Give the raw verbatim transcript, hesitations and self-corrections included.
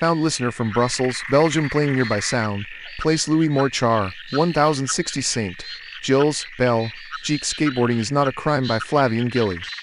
Found listener from Brussels, Belgium playing nearby sound. Place Louis Morchar, one thousand sixty Saint Gilles, Bell, Geek Skateboarding is not a crime by Flavian Gilly.